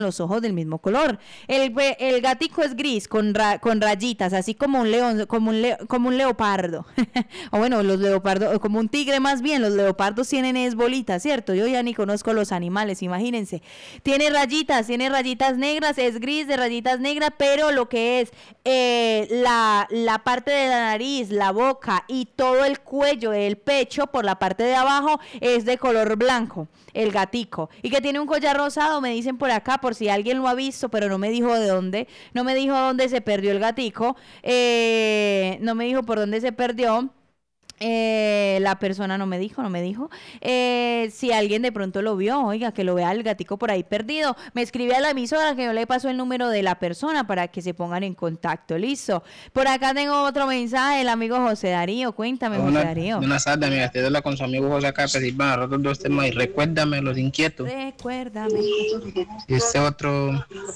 los ojos del mismo color. El gatico es gris con rayitas, así como un león, como un leopardo. O bueno, los leopardos, como un tigre más bien, los leopardos tienen es bolitas, ¿cierto? Yo ya ni conozco los animales, imagínense. Tiene rayitas negras, es gris de rayitas negras, pero lo que es la parte de la nariz, la boca y todo el cuello, el pecho, por la parte de abajo, es de color blanco, el gatico. Y que tiene un collar rosado, me dicen por acá, por si alguien lo ha visto, pero no me dijo de dónde, no me dijo dónde se perdió el gatico, no me dijo por dónde se perdió. La persona no me dijo. Si alguien de pronto lo vio, oiga, que lo vea el gatico por ahí perdido, me escribe a la emisora que yo le paso el número de la persona para que se pongan en contacto. Listo. Por acá tengo otro mensaje, el amigo José Darío. Cuéntame, José Darío. Buenas tardes, amiga. Estoy de la con su amigo José acá, participan a los dos temas y recuérdame los inquietos. Recuérdame. Y este otro.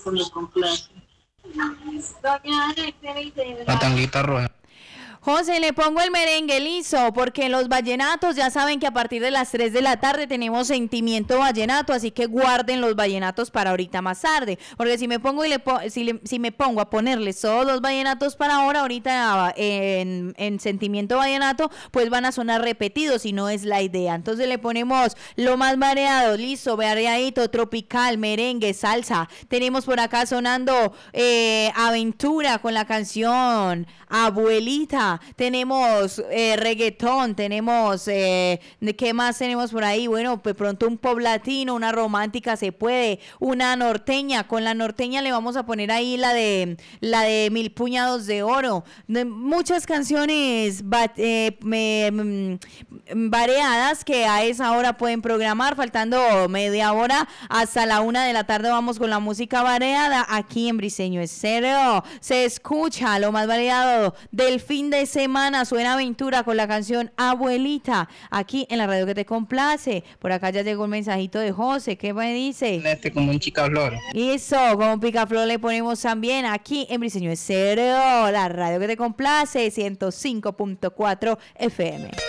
La tanguita roja. José, le pongo el merengue, liso, porque los vallenatos ya saben que a partir de las 3 de la tarde tenemos sentimiento vallenato, así que guarden los vallenatos para ahorita más tarde, porque si me pongo si me pongo a ponerles todos los vallenatos para ahorita en sentimiento vallenato, pues van a sonar repetidos y no es la idea. Entonces le ponemos lo más variado, liso, variadito, tropical, merengue, salsa. Tenemos por acá sonando Aventura con la canción Abuelita. Tenemos reggaetón, tenemos ¿qué más tenemos por ahí? Bueno, pues pronto un pop latino, una romántica se puede, una norteña. Con la norteña le vamos a poner ahí la de Mil Puñados de Oro. Muchas canciones variadas que a esa hora pueden programar. Faltando media hora hasta la 1 de la tarde vamos con la música variada aquí en Briseño Estéreo. Se escucha lo más variado del fin de semana. Suena Aventura con la canción Abuelita aquí en la radio que te complace. Por acá ya llegó un mensajito de José. ¿Qué me dice? Como un chicaflor. Eso, como picaflor le ponemos también aquí en Briseño Estéreo, la radio que te complace, 105.4 FM.